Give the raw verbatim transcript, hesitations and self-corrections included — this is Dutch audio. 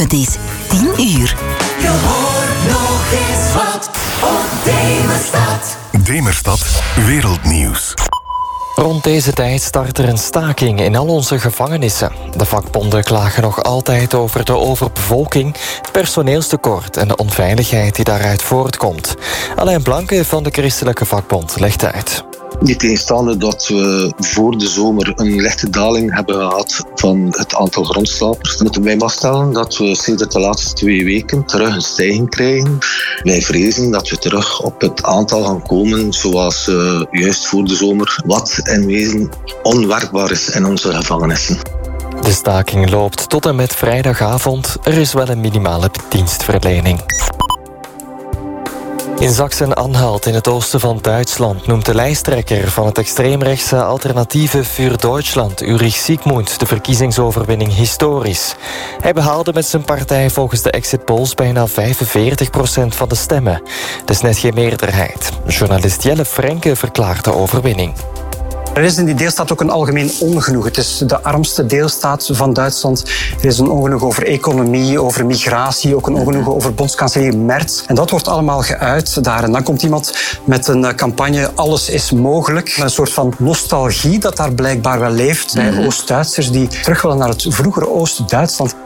Het is tien uur. Je hoort nog eens wat op Demerstad. Demerstad Wereldnieuws. Rond deze tijd start er een staking in al onze gevangenissen. De vakbonden klagen nog altijd over de overbevolking, het personeelstekort en de onveiligheid die daaruit voortkomt. Alain Blanke van de Christelijke Vakbond legt uit. Niet tegenstaande dat we voor de zomer een lichte daling hebben gehad van het aantal grondslapers, moeten wij vaststellen dat we sinds de laatste twee weken terug een stijging krijgen. Wij vrezen dat we terug op het aantal gaan komen zoals uh, juist voor de zomer, wat in wezen onwerkbaar is in onze gevangenissen. De staking loopt tot en met vrijdagavond. Er is wel een minimale dienstverlening. In Sachsen-Anhalt in het oosten van Duitsland noemt de lijsttrekker van het extreemrechtse alternatieve Für Deutschland, Ulrich Siegmund, de verkiezingsoverwinning historisch. Hij behaalde met zijn partij volgens de exit polls bijna vijfenveertig procent van de stemmen. Dat is net geen meerderheid. Journalist Jelle Frenke verklaart de overwinning. Er is in die deelstaat ook een algemeen ongenoegen. Het is de armste deelstaat van Duitsland. Er is een ongenoegen over economie, over migratie, ook een ongenoegen over bondskanselier Merz. En dat wordt allemaal geuit daar. En dan komt iemand met een campagne Alles is mogelijk. Een soort van nostalgie dat daar blijkbaar wel leeft bij Oost-Duitsers die terug willen naar het vroegere Oost-Duitsland.